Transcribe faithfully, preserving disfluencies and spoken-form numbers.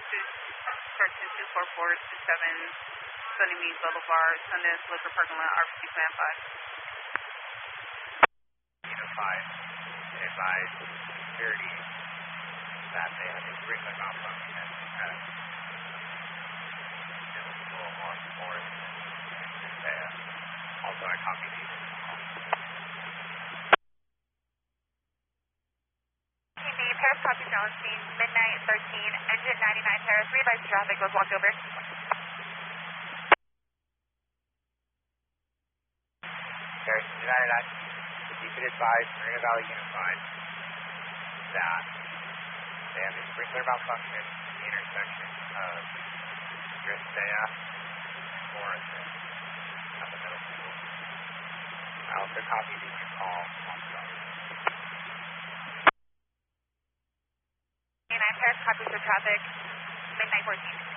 two, correction, two four four two seven Sunnymead Boulevard, Sundance Liquor Parking Lot, R F C Plan five. Unit five, advise security that they have a sprinkler malfunction at Middle School on fourth and Visaya. Also, I copied these. Paris copy John Scene, midnight thirteen, engine ninety-nine Paris, readvise traffic was walked over. Paris, United Act, you could advise Marina Valley Unit five that they have a sprinkler malfunction at the intersection of Visaya and Morrison at the middle school. I also copied in your call also. Paris copies for traffic, midnight fourteen.